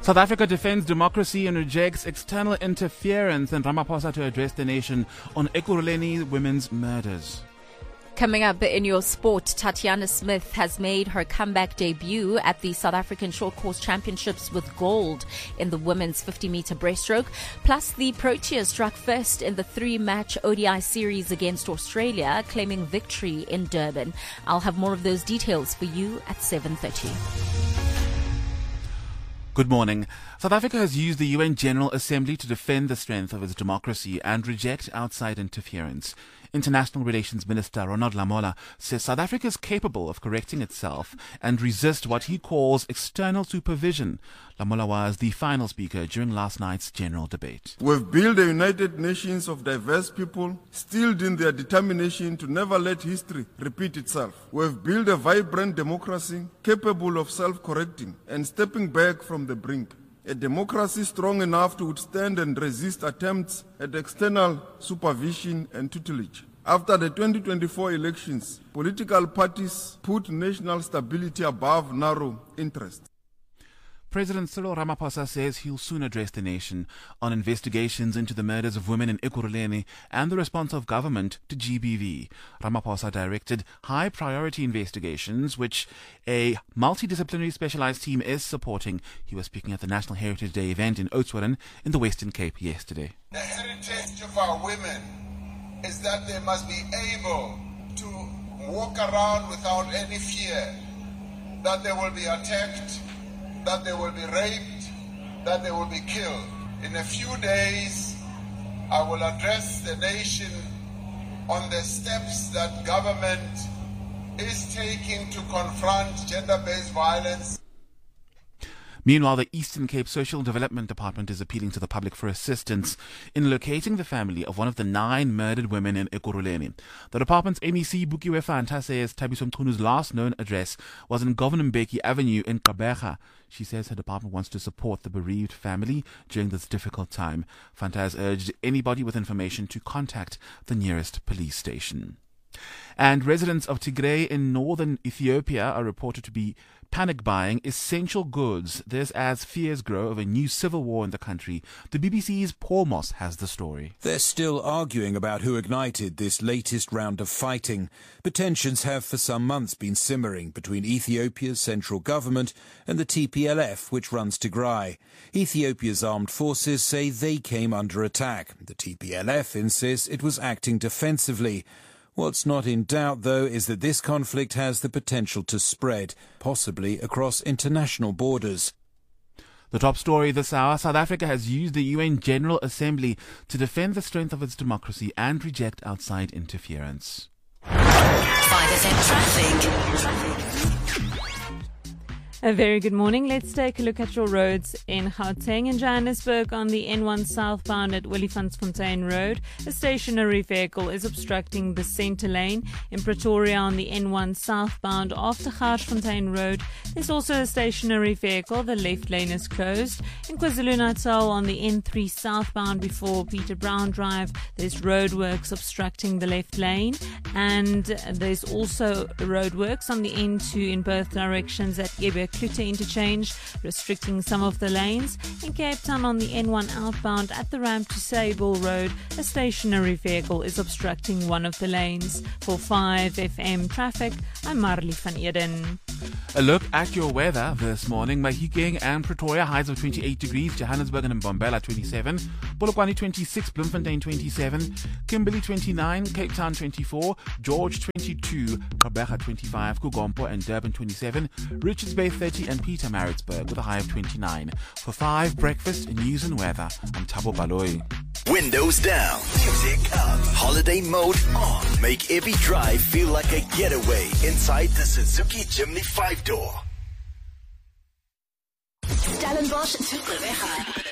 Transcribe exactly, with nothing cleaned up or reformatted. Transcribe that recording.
South Africa defends democracy and rejects external interference, and Ramaphosa to address the nation on Ekurhuleni women's murders. Coming up in your sport, Tatiana Smith has made her comeback debut at the South African Short Course Championships with gold in the women's fifty meter breaststroke. Plus, the Proteas struck first in the three-match O D I series against Australia, claiming victory in Durban. I'll have more of those details for you at seven thirty. Good morning. South Africa has used the U N General Assembly to defend the strength of its democracy and reject outside interference. International Relations Minister Ronald Lamola says South Africa is capable of correcting itself and resist what he calls external supervision. Lamola was the final speaker during last night's general debate. We've built a United Nations of diverse people, steeled in their determination to never let history repeat itself. We've built a vibrant democracy capable of self-correcting and stepping back from the brink. A democracy strong enough to withstand and resist attempts at external supervision and tutelage. After the twenty twenty-four elections, political parties put national stability above narrow interests. President Cyril Ramaphosa says he'll soon address the nation on investigations into the murders of women in Ekurhuleni and the response of government to G B V. Ramaphosa directed high-priority investigations, which a multidisciplinary specialized team is supporting. He was speaking at the National Heritage Day event in Oudtshoorn in the Western Cape yesterday. The heritage of our women is that they must be able to walk around without any fear that they will be attacked, that they will be raped, that they will be killed. In a few days, I will address the nation on the steps that government is taking to confront gender-based violence. Meanwhile, the Eastern Cape Social Development Department is appealing to the public for assistance in locating the family of one of the nine murdered women in Ekurhuleni. The department's M E C, Bukiwe Fanta, says Thabiso Mchunu's last known address was in Governor Mbeki Avenue in Gqeberha. She says her department wants to support the bereaved family during this difficult time. Fanta has urged anybody with information to contact the nearest police station. And residents of Tigray in northern Ethiopia are reported to be panic buying essential goods. This as fears grow of a new civil war in the country. The B B C's Paul Moss has the story. They're still arguing about who ignited this latest round of fighting, but tensions have for some months been simmering between Ethiopia's central government and the T P L F, which runs Tigray. Ethiopia's armed forces say they came under attack. The T P L F insists it was acting defensively. What's not in doubt, though, is that this conflict has the potential to spread, possibly across international borders. The top story this hour: South Africa has used the U N General Assembly to defend the strength of its democracy and reject outside interference. five S M Traffic. A very good morning. Let's take a look at your roads in Gauteng and Johannesburg. On the N one southbound at Olifantsfontein Road, a stationary vehicle is obstructing the centre lane. In Pretoria on the N one southbound after Garsfontein Road, there's also a stationary vehicle. The left lane is closed. In KwaZulu-Natal on the N three southbound before Peter Brown Drive, there's roadworks obstructing the left lane. And there's also roadworks on the N two in both directions at Gebe Klute interchange, restricting some of the lanes. In Cape Town on the N one outbound at the ramp to Sable Road, a stationary vehicle is obstructing one of the lanes. For five F M traffic, I'm Marley van Eden. A look at your weather this morning. Mahikeng and Pretoria, highs of twenty-eight degrees. Johannesburg and Mbombela, twenty-seven. Polokwane, twenty-six. Bloemfontein, twenty-seven. Kimberley, twenty-nine. Cape Town, twenty-four. George, twenty-two. Gqeberha, twenty-five. Kugompo and Durban, twenty-seven. Richards Bay, thirty. And Pietermaritzburg with a high of twenty-nine. For five breakfast, news and weather, I'm Thabo Baloyi. Windows down, music up, holiday mode on. Make every drive feel like a getaway inside the Suzuki Jimny five door. Stellenbosch to Gqeberha.